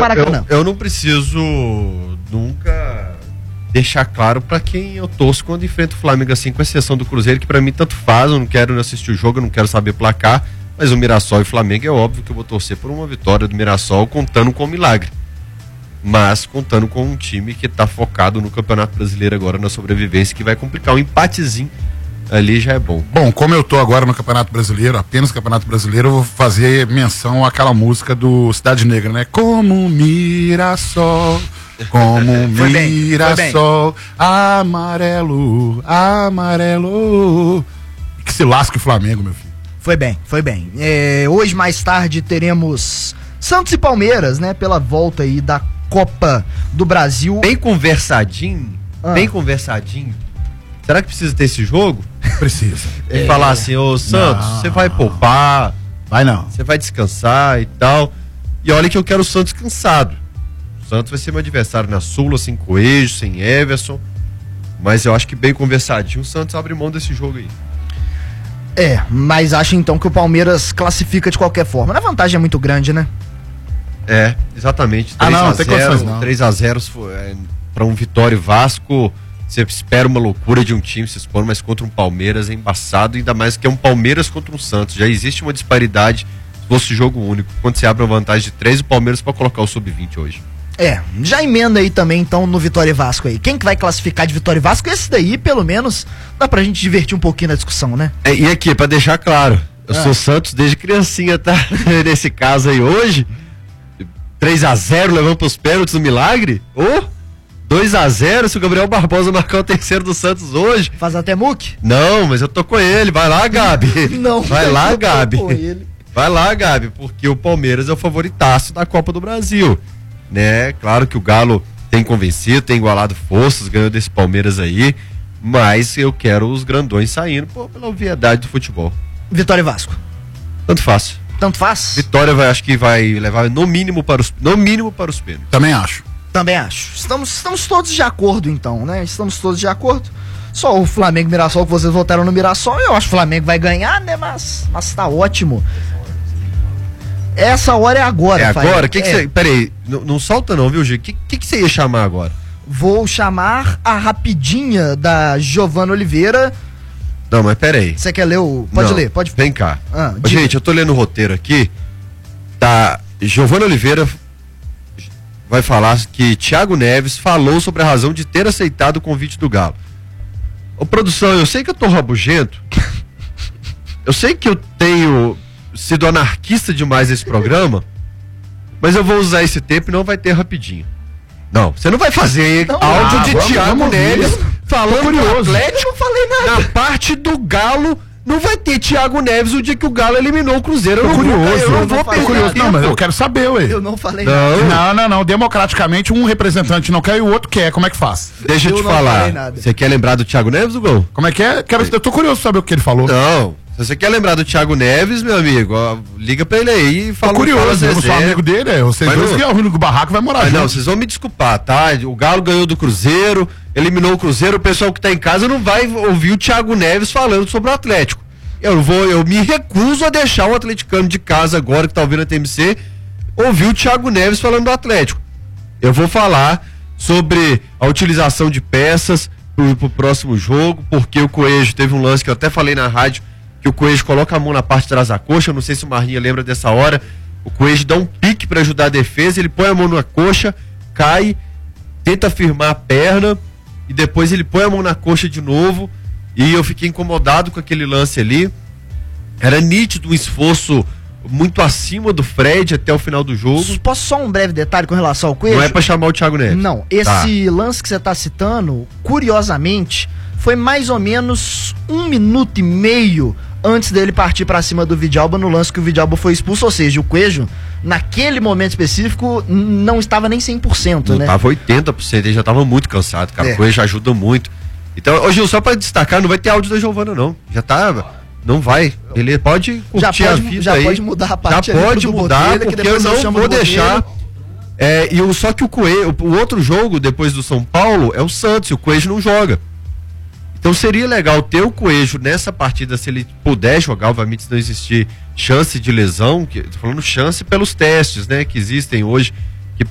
Maracanã. Eu não preciso nunca deixar claro pra quem eu torço quando enfrento o Flamengo assim, com exceção do Cruzeiro, que pra mim tanto faz, eu não quero assistir o jogo, eu não quero saber placar, mas o Mirassol e o Flamengo é óbvio que eu vou torcer por uma vitória do Mirassol, contando com um milagre. Mas contando com um time que tá focado no Campeonato Brasileiro agora, na sobrevivência, que vai complicar. Um empatezinho ali já é bom. Bom, como eu tô agora no Campeonato Brasileiro, apenas Campeonato Brasileiro, eu vou fazer menção àquela música do Cidade Negra, né? Como Mirassol, como Mirassol, amarelo, amarelo. Que se lasque o Flamengo, meu filho. Foi bem, foi bem. Hoje, mais tarde, teremos Santos e Palmeiras, né? Pela volta aí da Copa do Brasil. Bem conversadinho, bem conversadinho. Será que precisa ter esse jogo? Precisa. E falar assim, ô Santos, você vai poupar, vai não. Você vai descansar e tal. E olha que eu quero o Santos cansado. O Santos vai ser meu adversário na Sula, sem Coelho, sem Everson. Mas eu acho que bem conversadinho, o Santos abre mão desse jogo aí. Mas acho então que o Palmeiras classifica de qualquer forma. A vantagem é muito grande, né? Exatamente. 3x0 para um Vitória e Vasco. Você espera uma loucura de um time se expor, mas contra um Palmeiras é embaçado, ainda mais que é um Palmeiras contra um Santos. Já existe uma disparidade se fosse jogo único. Quando você abre uma vantagem de 3, o Palmeiras pode colocar o sub-20 hoje. Já emenda aí também então no Vitória e Vasco aí. Quem que vai classificar de Vitória e Vasco? Esse daí, pelo menos, dá pra gente divertir um pouquinho na discussão, né? E aqui, pra deixar claro, eu sou Santos desde criancinha, tá? Nesse caso aí hoje, 3x0 levando pros pênaltis no milagre? 2x0 se o Gabriel Barbosa marcar o terceiro do Santos hoje. Faz até muque? Não, mas eu tô com ele. Vai lá, Gabi. Não, vai lá, Gabi. Com ele. Vai lá, Gabi, porque o Palmeiras é o favoritaço da Copa do Brasil, né? Claro que o Galo tem convencido, tem igualado forças, ganhou desse Palmeiras aí, mas eu quero os grandões saindo pela obviedade do futebol. Vitória e Vasco? Tanto faz. Tanto faz? Vitória acho que vai levar no mínimo para os pênaltis. Também acho. Também acho. Estamos todos de acordo, então, né? Estamos todos de acordo. Só o Flamengo e Mirassol, que vocês votaram no Mirassol, eu acho que o Flamengo vai ganhar, né? Mas tá ótimo. Essa hora é agora. Agora? Peraí, não solta não, viu, Gil? O que você ia chamar agora? Vou chamar a rapidinha da Giovana Oliveira. Não, mas peraí. Você quer ler o... Pode ler, pode... Vem cá. Gente, eu tô lendo o roteiro aqui. Tá, Giovana Oliveira vai falar que Thiago Neves falou sobre a razão de ter aceitado o convite do Galo. Ô, produção, eu sei que eu tô rabugento. Eu sei que eu tenho sido anarquista demais nesse programa, mas eu vou usar esse tempo e não vai ter rapidinho. Não, você não vai fazer áudio de Thiago Neves falando do Atlético. Eu não falei nada. Na parte do Galo, não vai ter Thiago Neves o dia que o Galo eliminou o Cruzeiro. Eu não vou perder. Não, mas eu quero saber, ué. Eu não falei nada. Não. Democraticamente, um representante não quer e o outro quer. Como é que faz? Deixa eu te falar. Você quer lembrar do Thiago Neves, Gol? Como é que é? Eu tô curioso de saber o que ele falou. Não. Se você quer lembrar do Thiago Neves, meu amigo, liga pra ele aí e fala. Tô curioso, eu sou amigo dele, vocês dois que é o único barraco vai morar junto. Não, vocês vão me desculpar, tá? O Galo ganhou do Cruzeiro, eliminou o Cruzeiro, o pessoal que tá em casa não vai ouvir o Thiago Neves falando sobre o Atlético. Eu me recuso a deixar o atleticano de casa agora, que tá ouvindo a TMC, ouvir o Thiago Neves falando do Atlético. Eu vou falar sobre a utilização de peças pro próximo jogo, porque o Coelho teve um lance que eu até falei na rádio, que o Coelho coloca a mão na parte de trás da coxa, eu não sei se o Marrinha lembra dessa hora, o Coelho dá um pique para ajudar a defesa, ele põe a mão na coxa, cai, tenta firmar a perna, e depois ele põe a mão na coxa de novo, e eu fiquei incomodado com aquele lance ali. Era nítido um esforço muito acima do Fred até o final do jogo. Posso só um breve detalhe com relação ao Coelho? Não é pra chamar o Thiago Neves. Não, esse lance que você tá citando, curiosamente, foi mais ou menos 1 minuto e meio antes dele partir pra cima do Vidalba no lance que o Vidalba foi expulso, ou seja, o Coelho, naquele momento específico, não estava nem 100%, não, né? Tava 80%, ele já tava muito cansado, cara. O Coelho já ajuda muito. Então, ô Gil, só pra destacar, não vai ter áudio da Giovana, não. Já tá... Não vai. Ele pode curtir a vida já aí. Já pode mudar a parte. Já pode mudar, porque eu não vou deixar... só que o Coelho, o outro jogo depois do São Paulo é o Santos, e o Coelho não joga. Então seria legal ter o Coelho nessa partida, se ele puder jogar, obviamente se não existir chance de lesão, tô falando chance pelos testes, né, que existem hoje